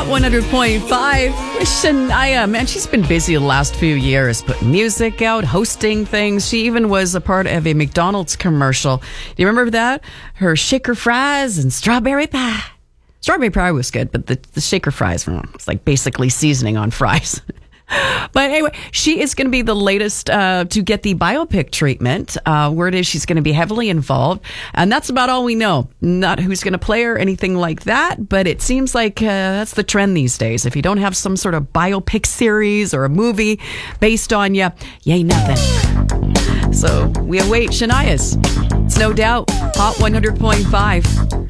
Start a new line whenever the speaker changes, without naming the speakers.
100.5. Shania, man, she's been busy the last few years putting music out, hosting things. She even was a part of a McDonald's commercial. Do you remember that? Her shaker fries and strawberry pie. Strawberry pie was good, but the shaker fries, it's like basically seasoning on fries. But anyway, she is going to be the latest to get the biopic treatment. Word is she's going to be heavily involved. And that's about all we know. Not who's going to play her, anything like that. But it seems like that's the trend these days. If you don't have some sort of biopic series or a movie based on you, you ain't nothing. So we await Shania's. It's no doubt Hot 100.5.